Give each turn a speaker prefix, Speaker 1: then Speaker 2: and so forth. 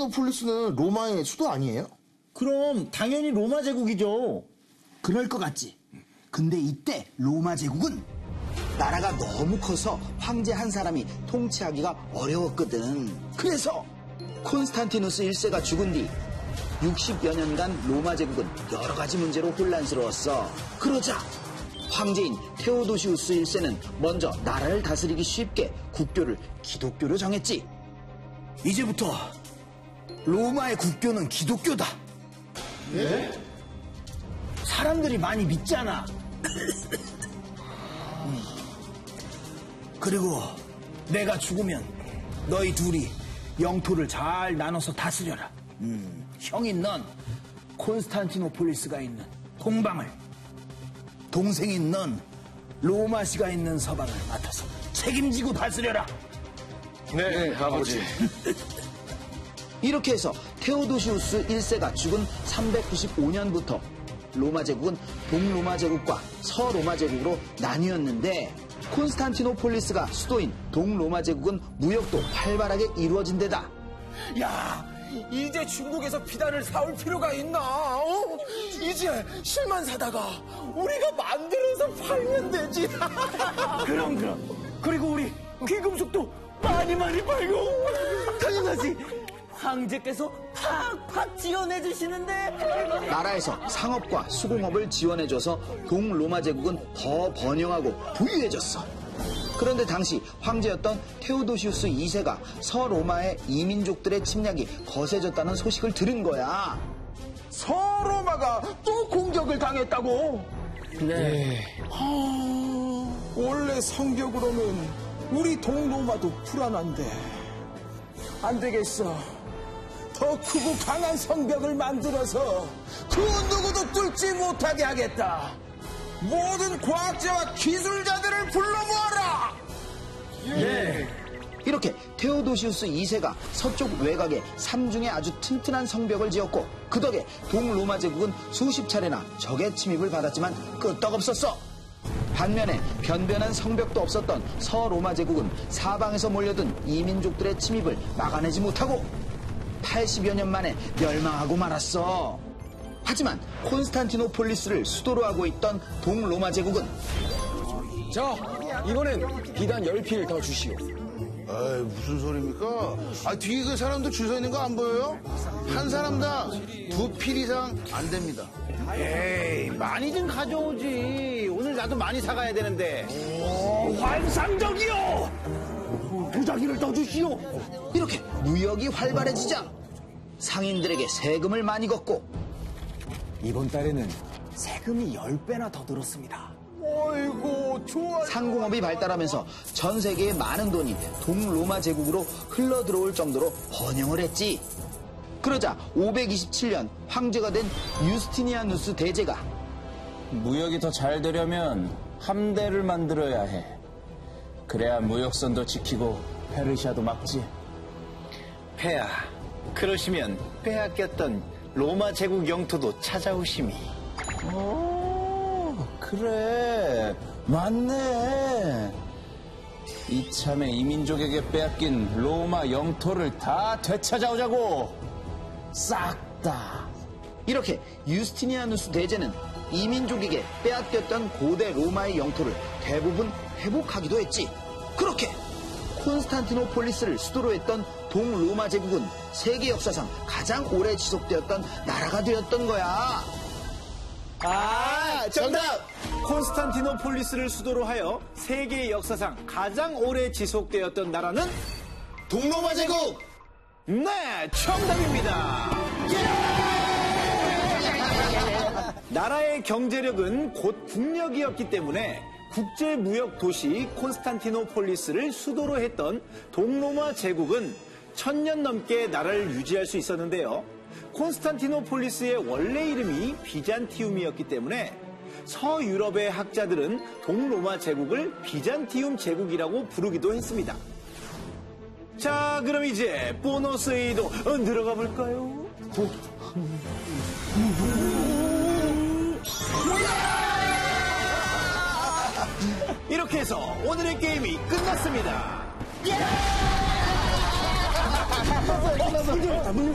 Speaker 1: 콘스탄티노폴리스는 로마의 수도 아니에요?
Speaker 2: 그럼 당연히 로마 제국이죠.
Speaker 3: 그럴 것 같지. 근데 이때 로마 제국은 나라가 너무 커서 황제 한 사람이 통치하기가 어려웠거든. 그래서 콘스탄티누스 1세가 죽은 뒤 60여 년간 로마 제국은 여러 가지 문제로 혼란스러웠어. 그러자 황제인 테오도시우스 1세는 먼저 나라를 다스리기 쉽게 국교를 기독교로 정했지. 이제부터 로마의 국교는 기독교다.
Speaker 2: 네?
Speaker 3: 사람들이 많이 믿잖아. 그리고 내가 죽으면 너희 둘이 영토를 잘 나눠서 다스려라. 형인 넌 콘스탄티노폴리스가 있는 동방을, 동생인 넌 로마시가 있는 서방을 맡아서 책임지고 다스려라.
Speaker 4: 네, 아버지.
Speaker 3: 이렇게 해서 테오도시우스 1세가 죽은 395년부터 로마 제국은 동로마 제국과 서로마 제국으로 나뉘었는데, 콘스탄티노폴리스가 수도인 동로마 제국은 무역도 활발하게 이루어진 데다.
Speaker 4: 야, 이제 중국에서 비단을 사올 필요가 있나? 이제 실만 사다가 우리가 만들어서 팔면 되지.
Speaker 2: 그럼. 그리고 우리 귀금속도 많이 팔고. 당연하지. 황제께서 팍팍 지원해 주시는데.
Speaker 3: 나라에서 상업과 수공업을 지원해줘서 동로마 제국은 더 번영하고 부유해졌어. 그런데 당시 황제였던 테오도시우스 2세가 서로마의 이민족들의 침략이 거세졌다는 소식을 들은 거야.
Speaker 4: 서로마가 또 공격을 당했다고?
Speaker 2: 네.
Speaker 4: 원래 성격으로는 우리 동로마도 불안한데 안 되겠어. 더 크고 강한 성벽을 만들어서 그 누구도 뚫지 못하게 하겠다. 모든 과학자와 기술자들을 불러 모아라.
Speaker 2: 예.
Speaker 3: 이렇게 테오도시우스 2세가 서쪽 외곽에 삼중에 아주 튼튼한 성벽을 지었고, 그 덕에 동로마 제국은 수십 차례나 적의 침입을 받았지만 끄떡없었어. 반면에 변변한 성벽도 없었던 서로마 제국은 사방에서 몰려든 이민족들의 침입을 막아내지 못하고 80여 년 만에 멸망하고 말았어. 하지만 콘스탄티노폴리스를 수도로 하고 있던 동로마 제국은
Speaker 4: 자, 이번엔 비단 10필 더 주시오.
Speaker 1: 아이, 무슨 소리입니까? 뒤에 그 사람들 줄 서 있는 거 안 보여요? 한 사람당 2필 이상 안 됩니다.
Speaker 2: 에이, 많이 좀 가져오지. 오늘 나도 많이 사가야 되는데.
Speaker 3: 환상적이요!
Speaker 2: 도자기를 더 주시오.
Speaker 3: 이렇게 무역이 활발해지자 상인들에게 세금을 많이 걷고,
Speaker 2: 이번 달에는 세금이 10배나 더 들었습니다.
Speaker 4: 어이구, 좋아.
Speaker 3: 상공업이 발달하면서 전 세계의 많은 돈이 동로마 제국으로 흘러들어올 정도로 번영을 했지. 그러자 527년 황제가 된 유스티니아누스 대제가
Speaker 5: 무역이 더 잘 되려면 함대를 만들어야 해. 그래야 무역선도 지키고 페르시아도 막지.
Speaker 6: 폐하, 그러시면 빼앗겼던 로마 제국 영토도 찾아오심이.
Speaker 5: 그래, 맞네. 이참에 이민족에게 빼앗긴 로마 영토를 다 되찾아오자고. 싹 다.
Speaker 3: 이렇게 유스티니아누스 대제는 이민족에게 빼앗겼던 고대 로마의 영토를 대부분 회복하기도 했지. 그렇게 콘스탄티노폴리스를 수도로 했던 동로마 제국은 세계 역사상 가장 오래 지속되었던 나라가 되었던 거야.
Speaker 6: 정답! 콘스탄티노폴리스를 수도로 하여 세계 역사상 가장 오래 지속되었던 나라는
Speaker 1: 동로마 제국!
Speaker 6: 네, 정답입니다. 나라의 경제력은 곧 국력이었기 때문에 국제무역 도시 콘스탄티노폴리스를 수도로 했던 동로마 제국은 1000년 넘게 나라를 유지할 수 있었는데요. 콘스탄티노폴리스의 원래 이름이 비잔티움이었기 때문에 서유럽의 학자들은 동로마 제국을 비잔티움 제국이라고 부르기도 했습니다. 자, 그럼 이제 보너스 A도 들어가 볼까요? 이렇게 해서 오늘의 게임이 끝났습니다.